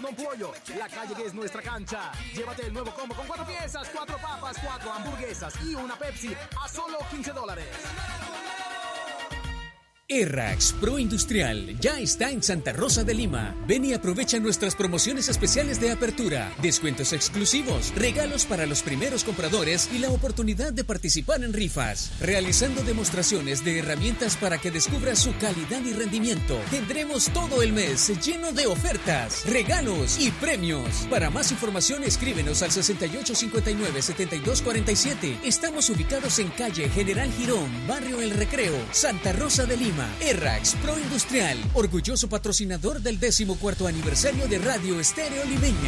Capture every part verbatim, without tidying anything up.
Don Pollo, la calle que es nuestra cancha. Llévate el nuevo combo con cuatro piezas, cuatro papas, cuatro hamburguesas y una Pepsi a solo quince dólares. Errax Pro Industrial ya está en Santa Rosa de Lima. Ven y aprovecha nuestras promociones especiales de apertura, descuentos exclusivos, regalos para los primeros compradores y la oportunidad de participar en rifas. Realizando demostraciones de herramientas para que descubras su calidad y rendimiento. Tendremos todo el mes lleno de ofertas, regalos y premios. Para más información escríbenos al sesenta y ocho cincuenta y nueve setenta y dos cuarenta y siete. Estamos ubicados en calle General Girón, Barrio El Recreo, Santa Rosa de Lima. Errax Pro Industrial, orgulloso patrocinador del decimocuarto aniversario de Radio Estéreo Limeña.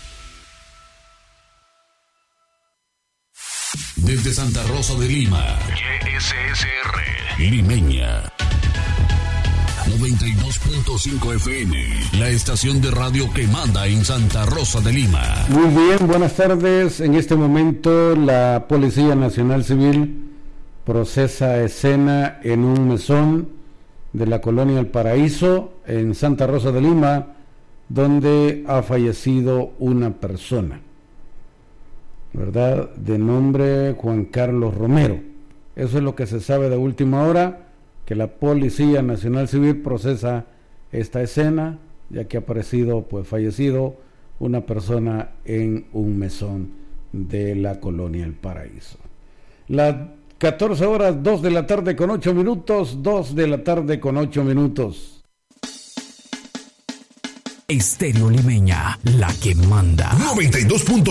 Desde Santa Rosa de Lima, G S S R Limeña noventa y dos punto cinco F M, la estación de radio que manda en Santa Rosa de Lima. Muy bien, buenas tardes. En este momento la Policía Nacional Civil procesa escena en un mesón de la colonia El Paraíso en Santa Rosa de Lima, donde ha fallecido una persona, ¿verdad?, de nombre Juan Carlos Romero. Eso es lo que se sabe de última hora, que la Policía Nacional Civil procesa esta escena, ya que ha aparecido, pues, fallecido una persona en un mesón de la colonia El Paraíso. La catorce horas, dos de la tarde con ocho minutos, dos de la tarde con ocho minutos. Estéreo Limeña, la que manda. noventa y dos punto